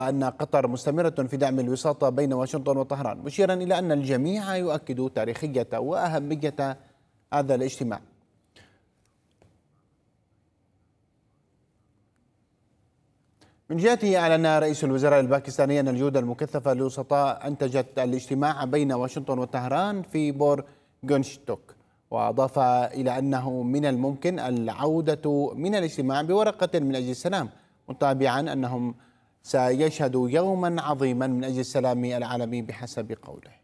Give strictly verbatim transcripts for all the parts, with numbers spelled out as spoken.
أن قطر مستمرة في دعم الوساطة بين واشنطن وطهران، مشيرا إلى أن الجميع يؤكد تاريخية وأهمية هذا الاجتماع. من جهته أعلن رئيس الوزراء الباكستاني أن الجهود المكثفة للوسطاء أنتجت الاجتماع بين واشنطن وطهران في بور جونشتوك، وأضاف إلى أنه من الممكن العودة من الاجتماع بورقة من أجل السلام، متابعا أنهم سيشهدوا يوما عظيما من أجل السلام العالمي بحسب قوله.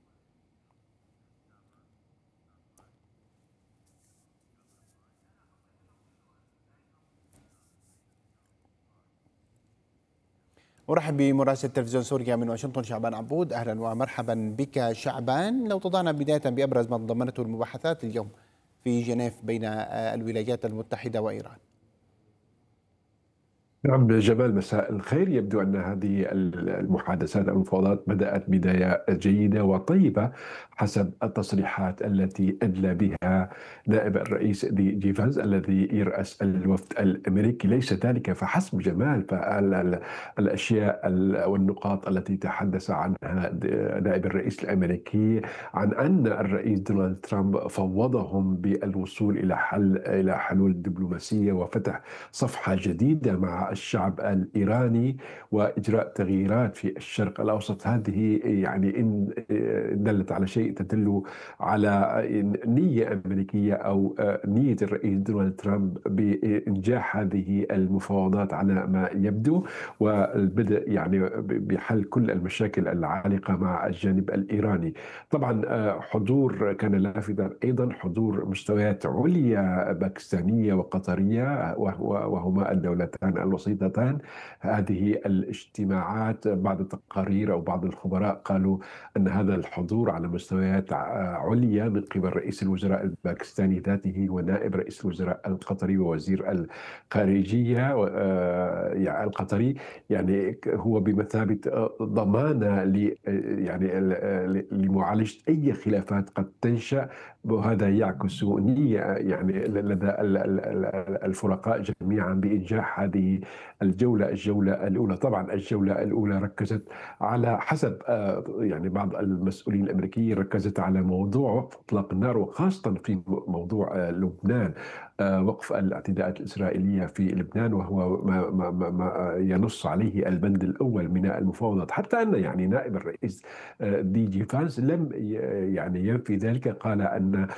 أرحب بمراسل تلفزيون سوريا من واشنطن شعبان عبود. أهلا ومرحبا بك شعبان. لو تضعنا بداية بأبرز ما تضمنته المباحثات اليوم في جنيف بين الولايات المتحدة وإيران. نعم جمال، مساء الخير. يبدو أن هذه المحادثات أو المفاوضات بدأت بداية جيدة وطيبة حسب التصريحات التي أدلى بها نائب الرئيس دي جيفانز الذي يرأس الوفد الأمريكي. ليس ذلك فحسب جمال، فالأشياء والنقاط التي تحدث عنها نائب الرئيس الأمريكي عن أن الرئيس دونالد ترامب فوضهم بالوصول إلى حل إلى حلول دبلوماسية وفتح صفحة جديدة مع الشعب الإيراني وإجراء تغييرات في الشرق الأوسط. هذه يعني إن دلت على شيء تدل على نية أمريكية أو نية الرئيس دونالد ترامب بإنجاح هذه المفاوضات على ما يبدو، والبدء يعني بحل كل المشاكل العالقة مع الجانب الإيراني. طبعا حضور كان لافتا أيضا حضور مستويات عليا باكستانية وقطرية، وهما الدولتان الوسيطتان. هذه الاجتماعات بعض التقارير أو بعض الخبراء قالوا أن هذا الحضور على مستويات عليا من قبل رئيس الوزراء الباكستاني ذاته ونائب رئيس الوزراء القطري ووزير الخارجية القطري، يعني هو بمثابة ضمانة ل يعني لمعالجة أي خلافات قد تنشأ، وهذا يعكس نية يعني لدى الفرقاء جميعا بإنجاح هذه الجولة الجولة الأولى. طبعا الجولة الأولى ركزت على حسب يعني بعض المسؤولين الأمريكيين ركزت على موضوع وقف إطلاق النار، وخاصة في موضوع لبنان، وقف الاعتداءات الإسرائيلية في لبنان، وهو ما, ما, ما, ما ينص عليه البند الأول من المفاوضات. حتى أن يعني نائب الرئيس دي جي فانس لم يعني ينفي ذلك، قال أن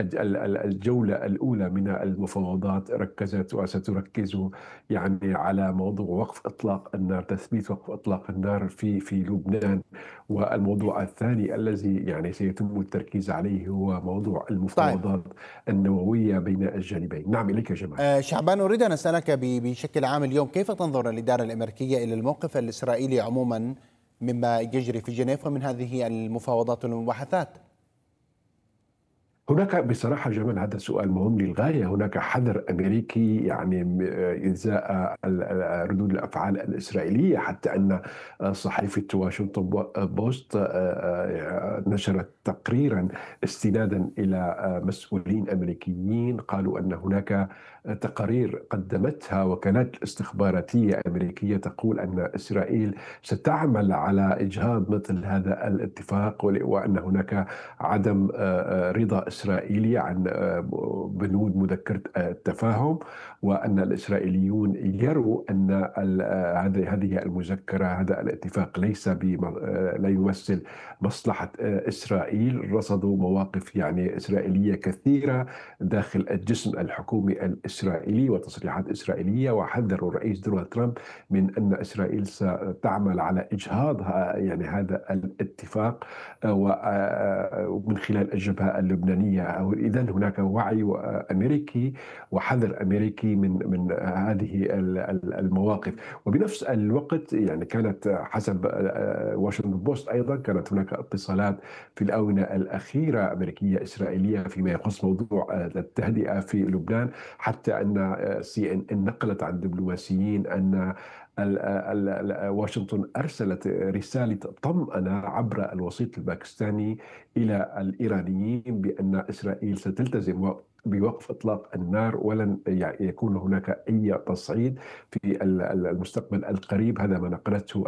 الجولة الأولى من المفاوضات ركزت وستركز يعني على موضوع وقف إطلاق النار، تثبيت وقف إطلاق النار في في لبنان. والموضوع الثاني الذي يعني سيتم التركيز عليه هو موضوع طيب. المفاوضات النووية بين الجانبين. نعم، إليك جمال. آه شعبان، أريد أن أسألك بشكل عام اليوم كيف تنظر الإدارة الأمريكية إلى الموقف الإسرائيلي عموما مما يجري في جنيف ومن هذه المفاوضات والمباحثات؟ هناك بصراحة جمال هذا سؤال مهم للغاية. هناك حذر أمريكي يعني إزاء ردود الأفعال الإسرائيلية، حتى أن صحيفة واشنطن بوست نشرت تقريرا استنادا إلى مسؤولين أمريكيين قالوا أن هناك تقارير قدمتها وكالات استخباراتية أمريكية تقول أن إسرائيل ستعمل على إجهاض مثل هذا الاتفاق، وأن هناك عدم رضا إسرائيلي عن بنود مذكرة التفاهم، وأن الإسرائيليون يروا أن هذه المذكرة هذا الاتفاق ليس لا يمثل مصلحة إسرائيل. رصدوا مواقف يعني إسرائيلية كثيرة داخل الجسم الحكومي الإسرائيلي وتصريحات إسرائيلية، وحذروا الرئيس دونالد ترامب من أن إسرائيل ستعمل على إجهاض يعني هذا الاتفاق ومن خلال الجبهة اللبنانية. إذن هناك وعي أمريكي وحذر أمريكي من من هذه المواقف. وبنفس الوقت يعني كانت حسب واشنطن بوست أيضا كانت هناك اتصالات في الآونة الأخيرة أمريكية إسرائيلية فيما يخص موضوع التهدئة في لبنان، حتى أن سي إن إن نقلت عن دبلوماسيين أن واشنطن أرسلت رسالة طمأنة عبر الوسيط الباكستاني إلى الإيرانيين بأن إسرائيل ستلتزم بوقف إطلاق النار، ولن يكون هناك أي تصعيد في المستقبل القريب. هذا ما نقلته